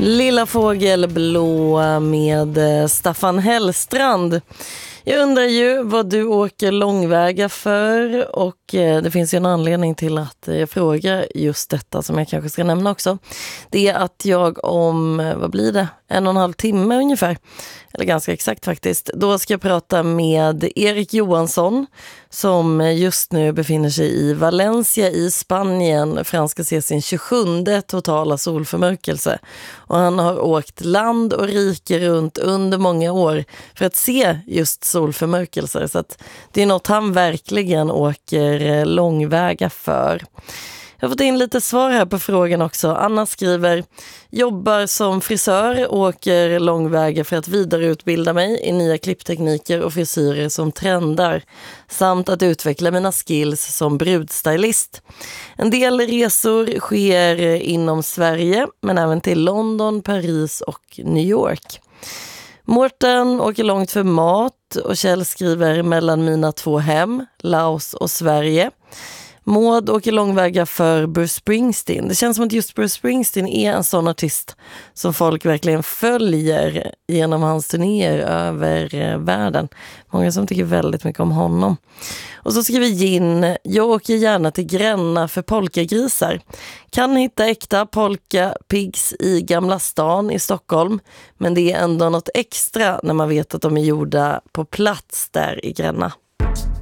Lilla fågelblå med Staffan Hellstrand. Jag undrar ju vad du åker långväga för, och det finns ju en anledning till att jag frågar just detta som jag kanske ska nämna också. Det är att jag om, vad blir det, 1,5 timme ungefär, eller ganska exakt faktiskt, då ska jag prata med Erik Johansson som just nu befinner sig i Valencia i Spanien för han ska se sin 27:e totala solförmörkelse. Och han har åkt land och rike runt under många år för att se just solförmörkelser. Så att det är något han verkligen åker långväga för. Jag har fått in lite svar här på frågan också. Anna skriver: jobbar som frisör, åker långväga för att vidareutbilda mig i nya klipptekniker och frisyrer som trendar, samt att utveckla mina skills som brudstylist. En del resor sker inom Sverige, men även till London, Paris och New York. Mårten åker långt för mat och Kjell skriver mellan mina 2 hem, Laos och Sverige. Maud åker långväga för Bruce Springsteen. Det känns som att just Bruce Springsteen är en sån artist som folk verkligen följer genom hans turnéer över världen. Många som tycker väldigt mycket om honom. Och så skriver Gin: jag åker gärna till Gränna för polkagrisar. Kan hitta äkta polka pigs i Gamla stan i Stockholm, men det är ändå något extra när man vet att de är gjorda på plats där i Gränna.